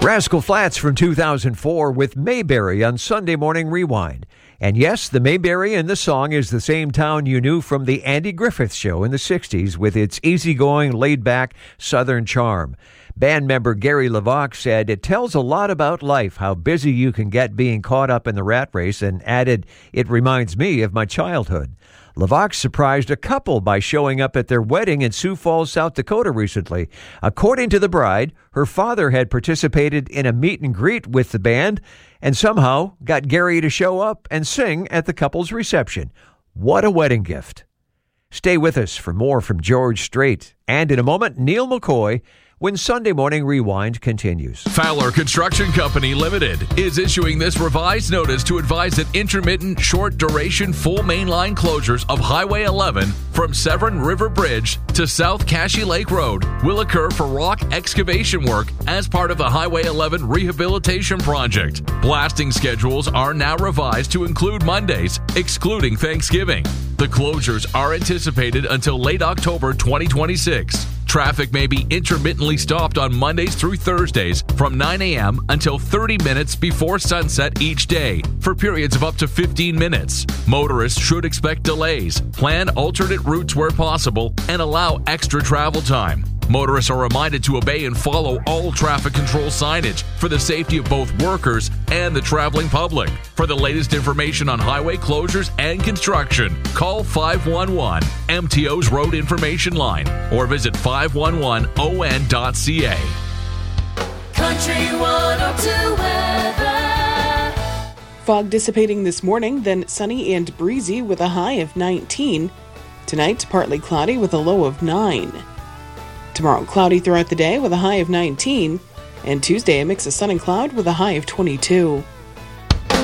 Rascal Flatts from 2004 with Mayberry on Sunday Morning Rewind. And yes, the Mayberry in the song is the same town you knew from the Andy Griffith Show in the 60s with its easygoing, laid-back Southern charm. Band member Gary LaVox said, "It tells a lot about life, how busy you can get being caught up in the rat race," and added, "It reminds me of my childhood." LaVox surprised a couple by showing up at their wedding in Sioux Falls, South Dakota recently. According to the bride, her father had participated in a meet and greet with the band and somehow got Gary to show up and sing at the couple's reception. What a wedding gift. Stay with us for more from George Strait. And in a moment, Neil McCoy, when Sunday Morning Rewind continues. Fowler Construction Company Limited is issuing this revised notice to advise that intermittent, short-duration, full mainline closures of Highway 11 from Severn River Bridge to South Cashy Lake Road will occur for rock excavation work as part of the Highway 11 Rehabilitation Project. Blasting schedules are now revised to include Mondays, excluding Thanksgiving. The closures are anticipated until late October 2026. Traffic may be intermittently stopped on Mondays through Thursdays from 9 a.m. until 30 minutes before sunset each day for periods of up to 15 minutes. Motorists should expect delays, plan alternate routes where possible, and allow extra travel time. Motorists are reminded to obey and follow all traffic control signage for the safety of both workers and the traveling public. For the latest information on highway closures and construction, call 511 MTO's Road Information Line or visit 511on.ca. Country 102 weather. Fog dissipating this morning, then sunny and breezy with a high of 19. Tonight, partly cloudy with a low of 9. Tomorrow, cloudy throughout the day with a high of 19. And Tuesday, a mix of sun and cloud with a high of 22.